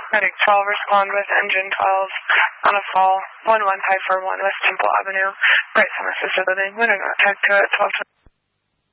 Medic 12, respond with engine 12 on a fall 11541 West Temple Avenue, right some assisted living. Winter not tag to it, 12.